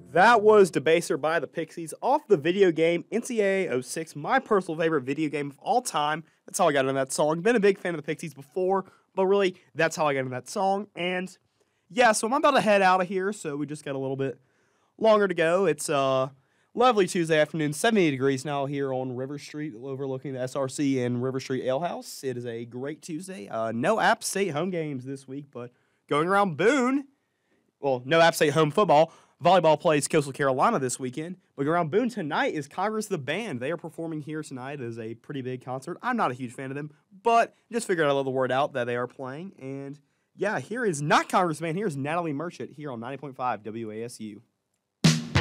That was Debaser by the Pixies off the video game NCAA 06, my personal favorite video game of all time. That's how I got into that song. Been a big fan of the Pixies before, but really, that's how I got into that song. And yeah, so I'm about to head out of here, so we just got a little bit longer to go. It's lovely Tuesday afternoon, 70 degrees now here on River Street, overlooking the SRC and River Street Ale House. It is a great Tuesday. No App State home games this week, but going around Boone, well, no App State home football. Volleyball plays Coastal Carolina this weekend. But around Boone tonight is Congress the Band. They are performing here tonight. It is a pretty big concert. I'm not a huge fan of them, but just figured I'd let the word out that they are playing. And yeah, here is not Congress the Band. Here is Natalie Merchant here on 90.5 WASU.